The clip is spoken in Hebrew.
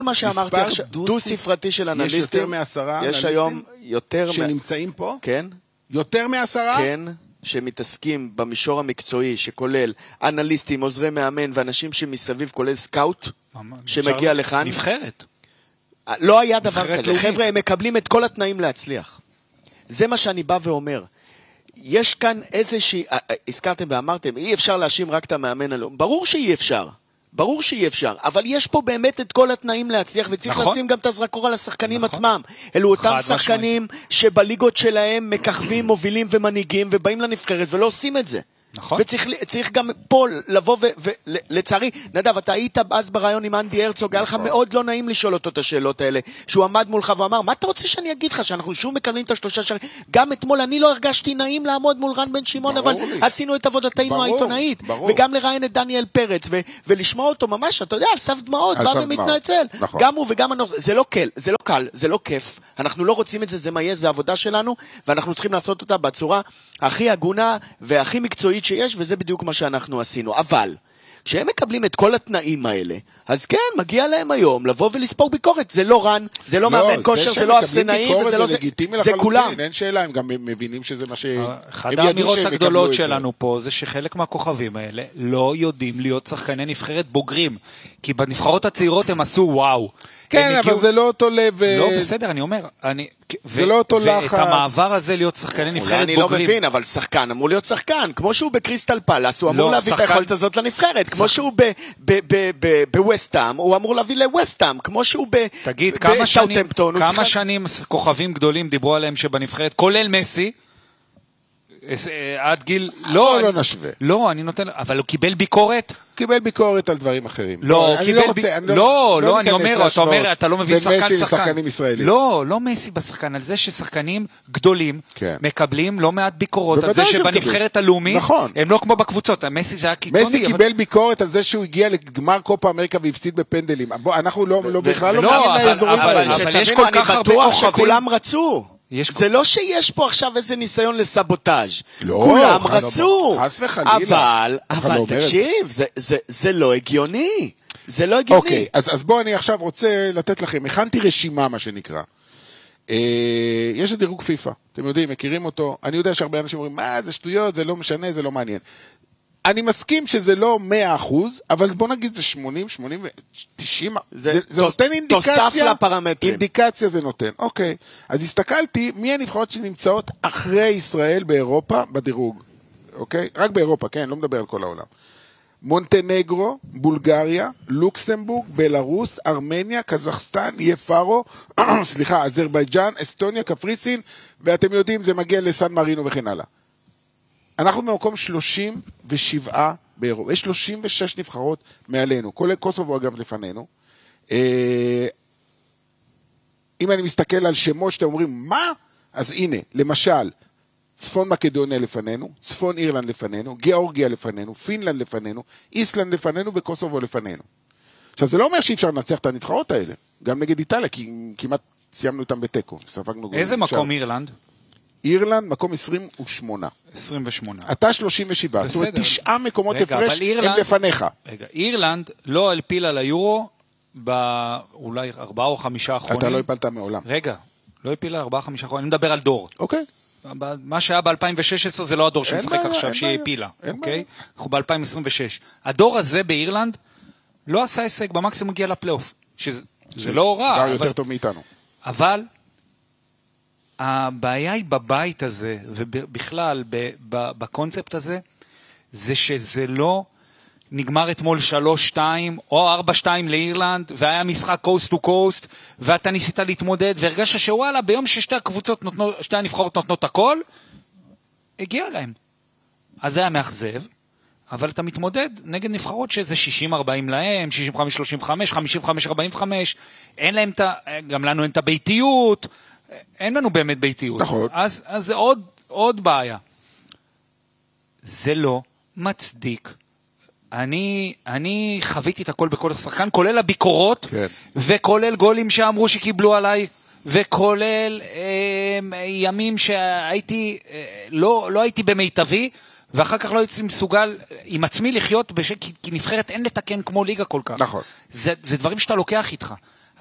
מה שאמרתי עכשיו, דו ספרתי של אנליסטים, יש יותר מ10 יש היום יותר שנמצאים פה? כן. יותר מ10? כן, שמתעסקים במישור המקצועי, שכולל אנליסטים, עוזרי מאמן, ואנשים שמסביב, כולל סקאוט, שמגיע לכאן. נבחרת. לא היה דבר כזה. חבר'ה, הם מקבלים את כל התנאים להצליח. זה מה שאני בא ואומר. יש כאן איזושהי, הזכרתם ואמרתם, אי אפשר להאשים רק את המאמן הלאומי. ברור שאי אפשר. ברור שאי אפשר, אבל יש פה באמת את כל התנאים להצליח, וצריך לשים גם את הזרקור על השחקנים עצמם. אלו אותם שחקנים שבליגות שלהם מככבים, מובילים ומנהיגים, ובאים לנבחרת ולא עושים את זה. נכון. וצריך גם פה לבוא ולצערי, נדב, אתה היית אז ברעיון עם אנדי הרצוג, היה לך מאוד לא נעים לשאול אותו את השאלות האלה, שהוא עמד מולך ואמר, מה אתה רוצה שאני אגיד לך, שאנחנו שוב מקבלים את השלושה שערים? גם אתמול אני לא הרגשתי נעים לעמוד מול רן בן שמעון, אבל עשינו את עבודתנו העיתונאית, וגם לראיין את דניאל פרץ, ולשמוע אותו ממש, אתה יודע, על סף דמעות, בא ומתנצל. גם הוא וגם הנוס, זה לא קל, זה לא קל, זה לא כיף, אנחנו לא רוצים את זה, זה מה יהיה, זה עבודה שלנו, ואנחנו צריכים לעשות אותה בצורה הכי הגונה והכי מקצועית שיש, וזה בדיוק מה שאנחנו עשינו. אבל, כשהם מקבלים את כל התנאים האלה, אז כן, מגיע להם היום לבוא ולספור ביקורת. זה לא רן, זה לא מאמן כושר, זה לא אפסנאי, וזה לא זה, זה כולם. אין שאלה, הם גם מבינים שזה מה שהם אחת האמירות הגדולות שלנו פה, זה שחלק מהכוכבים האלה לא יודעים להיות שחקני נבחרת בוגרים, כי בנבחרות הצעירות הם עשו וואו. כן, אבל זה לא אותו לב. לא, בסדר, אני אומר, זה לא אותו לחץ. ואת המעבר הזה להיות שחקני נבחרת בוגרים. אני לא מבין, אבל שחקן אמור להיות שחקן. כמו שהוא בקריסטל פלאס, הוא אמור להביא את היכולת הזאת לנבחרת. כמו שהוא בווסטהאם, הוא אמור להביא לווסטהאם. כמו שהוא בסאוטהמפטון. כמה שנים כוכבים גדולים דיברו עליהם שבנבחרת, כולל מסי, עד גיל... לא נשווה. לא, אני נותן... אבל הוא קיבל ביקורת? קיבל ביקורת על דברים אחרים. לא, אני אומר, אתה לא מבין שחקן. לא מסי בשחקן, על זה ששחקנים גדולים מקבלים לא מעט ביקורות, על זה שבנבחרת הלאומית, הם לא כמו בקבוצות, מסי זה היה קיצוני. מסי קיבל ביקורת על זה שהוא הגיע לגמר קופה אמריקה והפסיד בפנדלים. אנחנו בכלל לא מגיעים לאזורים האלה. אבל יש כל כך הרבה כוכבים. שכולם רצו. זה לא שיש פה עכשיו איזה ניסיון לסבוטאז'. כולם רצו. אבל תקשיב, זה לא הגיוני. זה לא הגיוני. אוקיי, אז בואו אני עכשיו רוצה לתת לכם, הכנתי רשימה מה שנקרא. יש את דירוג פיפה, אתם יודעים, מכירים אותו. אני יודע שהרבה אנשים אומרים, מה זה שטויות, זה לא משנה, זה לא מעניין. אני מסכים שזה לא 100%, אבל בוא נגיד זה 80, 80, 90, זה נותן אינדיקציה. תוסף לפרמטרים. אינדיקציה זה נותן. אוקיי, אז הסתכלתי מי הנבחרות שנמצאות אחרי ישראל באירופה בדירוג. אוקיי? רק באירופה, כן, לא מדבר על כל העולם. מונטנגרו, בולגריה, לוקסמבורג, בלרוס, ארמניה, קזחסטן, יפארו, סליחה, אזרבייג'אן, אסטוניה, קפריסין, ואתם יודעים, זה מגיע לסן מרינו וכן הלאה. אנחנו במקום 37 באירופה, יש 36 נבחרות מעלינו, כולל קוסובו אגב לפנינו. אם אני מסתכל על שמות שאתם אומרים, מה? אז הנה, למשל, צפון מקדוניה לפנינו, צפון אירלנד לפנינו, גיאורגיה לפנינו, פינלנד לפנינו, איסלנד לפנינו וקוסובו לפנינו. עכשיו, זה לא אומר שאי אפשר לנצח את הנבחרות האלה, גם נגד איטליה, כי כמעט סיימנו איתם בטקו. איזה מקום אירלנד? אירלנד, מקום 28. 28. אתה 37. זאת אומרת, 9 מקומות הפרש הם לפניך. רגע, אירלנד לא הפילה ליורו באולי 4 או 5 אחרונים. אתה לא הפלת מעולם. רגע, לא הפילה 4 או 5 אחרונים. אני מדבר על דור. אוקיי. מה שהיה ב-2016 זה לא הדור שמשחק עכשיו שהיא הפילה. אוקיי? אנחנו ב-2026. הדור הזה באירלנד לא עשה הישג, במקסימום הגיע לפלייאוף. שזה לא רע. זה יותר טוב מאיתנו. אבל הבעיה היא בבית הזה, ובכלל בקונספט הזה, זה שזה לא נגמר אתמול 3-2 או 4-2 לאירלנד, והיה משחק קוסט טו קוסט, ואתה ניסית להתמודד, והרגשת שוואלה, ביום ששתי הקבוצות שתי הנבחרות נותנות הכל, הגיע להם. אז זה היה מאכזב, אבל אתה מתמודד נגד נבחרות שזה 60-40 להם, 65-35, 55-45, אין להם גם לנו אין את הביתיות, אין לנו באמת ביתיות. נכון. אז זה עוד בעיה. זה לא מצדיק. אני חוויתי את הכל בכל השחקן, כולל הביקורות, כן. וכולל גולים שאמרו שקיבלו עליי, וכולל ימים שהייתי, לא הייתי במיטבי, ואחר כך לא הייתי מסוגל עם עצמי לחיות, כי נבחרת אין לתקן כמו ליגה כל כך. נכון. זה דברים שאתה לוקח איתך.